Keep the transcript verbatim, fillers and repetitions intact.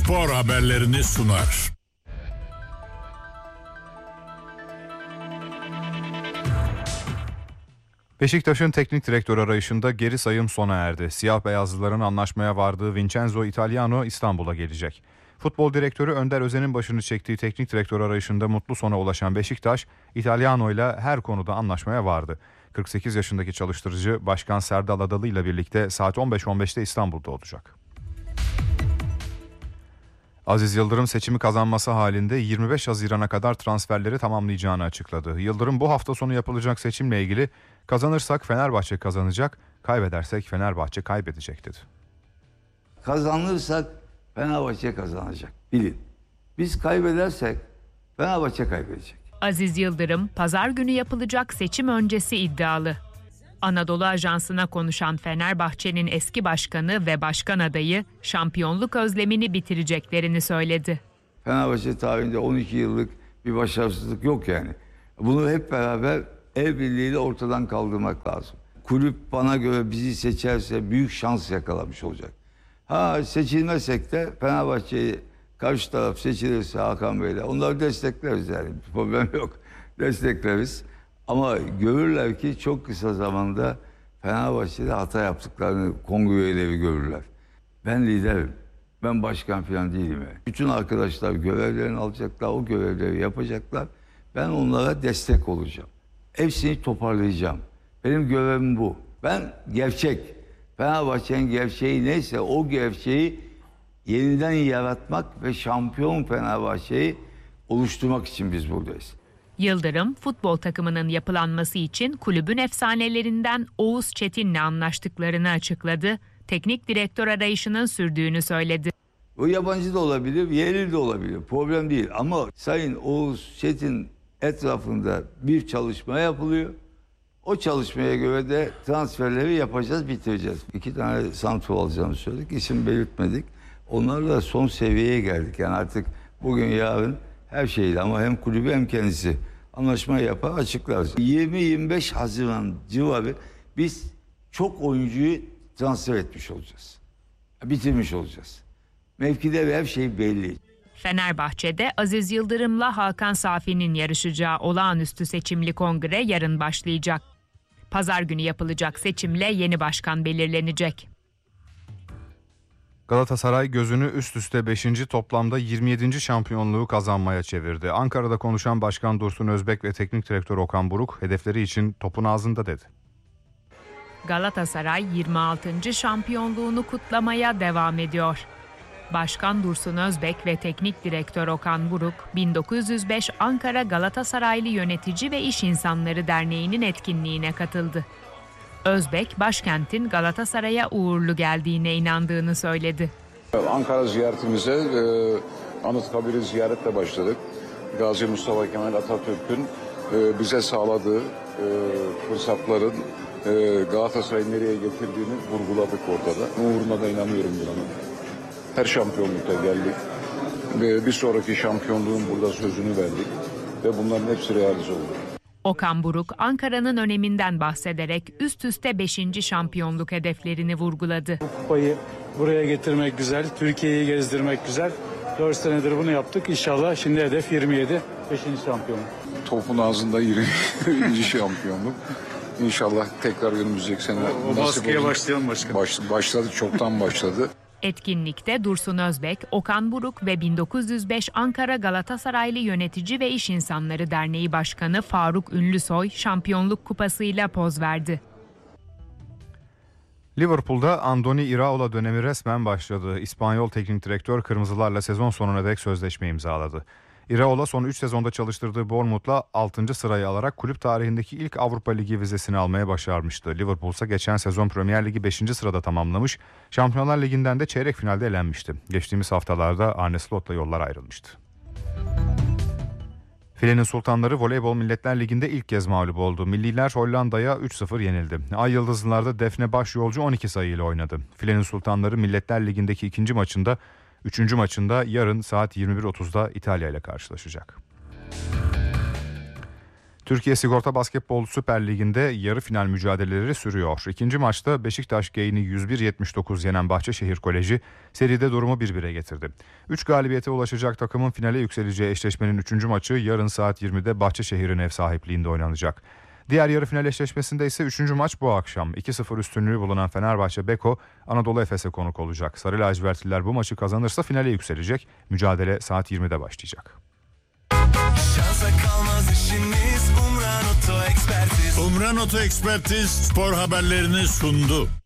spor haberlerini sunar. Beşiktaş'ın teknik direktör arayışında geri sayım sona erdi. Siyah beyazlıların anlaşmaya vardığı Vincenzo Italiano İstanbul'a gelecek. Futbol direktörü Önder Özen'in başını çektiği teknik direktör arayışında mutlu sona ulaşan Beşiktaş, Italiano ile her konuda anlaşmaya vardı. kırk sekiz yaşındaki çalıştırıcı Başkan Serdal Adalı ile birlikte saat on beş on beşte İstanbul'da olacak. Aziz Yıldırım seçimi kazanması halinde yirmi beş Haziran'a kadar transferleri tamamlayacağını açıkladı. Yıldırım bu hafta sonu yapılacak seçimle ilgili kazanırsak Fenerbahçe kazanacak, kaybedersek Fenerbahçe kaybedecek dedi. Kazanırsak Fenerbahçe kazanacak, bilin. Biz kaybedersek Fenerbahçe kaybedecek. Aziz Yıldırım, pazar günü yapılacak seçim öncesi iddialı. Anadolu Ajansı'na konuşan Fenerbahçe'nin eski başkanı ve başkan adayı şampiyonluk özlemini bitireceklerini söyledi. Fenerbahçe tarihinde on iki yıllık bir başarısızlık yok yani. Bunu hep beraber el birliğiyle ortadan kaldırmak lazım. Kulüp bana göre bizi seçerse büyük şans yakalamış olacak. Ha seçilmezsek de Fenerbahçe'yi karşı taraf seçilirse Hakan Bey'le onları destekleriz yani. Problem yok. Destekleriz. Ama görürler ki çok kısa zamanda Fenerbahçe'de hata yaptıklarını kongre üyeleri görürler. Ben liderim. Ben başkan falan değilim. Yani. Bütün arkadaşlar görevlerini alacaklar, o görevleri yapacaklar. Ben onlara destek olacağım. Hepsini toparlayacağım. Benim görevim bu. Ben gerçek. Fenerbahçe'nin gerçeği neyse o gerçeği yeniden yaratmak ve şampiyon Fenerbahçe'yi oluşturmak için biz buradayız. Yıldırım, futbol takımının yapılanması için kulübün efsanelerinden Oğuz Çetin'le anlaştıklarını açıkladı. Teknik direktör arayışının sürdüğünü söyledi. O yabancı da olabilir, yerli de olabilir. Problem değil ama Sayın Oğuz Çetin etrafında bir çalışma yapılıyor. O çalışmaya göre de transferleri yapacağız, bitireceğiz. İki tane santrfor alacağımızı söyledik, isim belirtmedik. Onlarla son seviyeye geldik. Yani artık bugün yarın her şeyle ama hem kulübü hem kendisi anlaşma yapar açıklar. yirmi yirmi beş Haziran civarı biz çok oyuncuyu transfer etmiş olacağız. Bitirmiş olacağız. Mevkide ve her şey belli. Fenerbahçe'de Aziz Yıldırım'la Hakan Safi'nin yarışacağı olağanüstü seçimli kongre yarın başlayacak. Pazar günü yapılacak seçimle yeni başkan belirlenecek. Galatasaray gözünü üst üste beşinci toplamda yirmi yedinci şampiyonluğu kazanmaya çevirdi. Ankara'da konuşan Başkan Dursun Özbek ve Teknik Direktör Okan Buruk hedefleri için topun ağzında dedi. Galatasaray yirmi altıncı şampiyonluğunu kutlamaya devam ediyor. Başkan Dursun Özbek ve Teknik Direktör Okan Buruk, bin dokuz yüz beş Ankara Galatasaraylı Yönetici ve İş İnsanları Derneği'nin etkinliğine katıldı. Özbek, başkentin Galatasaray'a uğurlu geldiğine inandığını söyledi. Ankara ziyaretimize e, Anıtkabir'i ziyaretle başladık. Gazi Mustafa Kemal Atatürk'ün e, bize sağladığı e, fırsatların e, Galatasaray'ı nereye getirdiğini vurguladık ortada. Uğruna da inanıyorum buna. Her şampiyonlukta geldik ve bir sonraki şampiyonluğun burada sözünü verdik ve bunların hepsi realize oldu. Okan Buruk, Ankara'nın öneminden bahsederek üst üste beşinci şampiyonluk hedeflerini vurguladı. Bu kupayı buraya getirmek güzel, Türkiye'yi gezdirmek güzel. dört senedir bunu yaptık. İnşallah şimdi hedef yirmi yedi, beşinci şampiyonluk. Topun ağzında yirminci şampiyonluk. İnşallah tekrar önümüzdeki sene o, o baskıya başlayalım başkanım. Baş, başladı, çoktan başladı. Etkinlikte Dursun Özbek, Okan Buruk ve bin dokuz yüz beş Ankara Galatasaraylı Yönetici ve İş İnsanları Derneği Başkanı Faruk Ünlüsoy şampiyonluk kupasıyla poz verdi. Liverpool'da Andoni Iraola dönemi resmen başladı. İspanyol teknik direktör kırmızılarla sezon sonuna dek sözleşme imzaladı. Iraola son üç sezonda çalıştırdığı Bournemouth'la altıncı sırayı alarak kulüp tarihindeki ilk Avrupa Ligi vizesini almaya başarmıştı. Liverpool ise geçen sezon Premier Ligi beşinci sırada tamamlamış, Şampiyonlar Ligi'nden de çeyrek finalde elenmişti. Geçtiğimiz haftalarda Arne Slot'la yollar ayrılmıştı. Filenin Sultanları Voleybol Milletler Ligi'nde ilk kez mağlup oldu. Milliler Hollanda'ya üç sıfır yenildi. Ay Yıldızlılar'da Defne Başyolcu on iki sayıyla oynadı. Filenin Sultanları Milletler Ligi'ndeki ikinci maçında Üçüncü maçında yarın saat yirmi bir otuzda İtalya ile karşılaşacak. Türkiye Sigorta Basketbol Süper Ligi'nde yarı final mücadeleleri sürüyor. İkinci maçta Beşiktaş Gain'i yüz bir yetmiş dokuz yenen Bahçeşehir Koleji seride durumu bir bire getirdi. üç galibiyete ulaşacak takımın finale yükseleceği eşleşmenin üçüncü maçı yarın saat yirmide Bahçeşehir'in ev sahipliğinde oynanacak. Diğer yarı final eşleşmesinde ise üçüncü maç bu akşam. iki sıfır üstünlüğü bulunan Fenerbahçe Beko Anadolu Efes'e konuk olacak. Sarı lacivertliler bu maçı kazanırsa finale yükselecek. Mücadele saat yirmide başlayacak. Şansa kalmaz işimiz, Umran Oto Ekspertiz. Umran Oto Ekspertiz spor haberlerini sundu.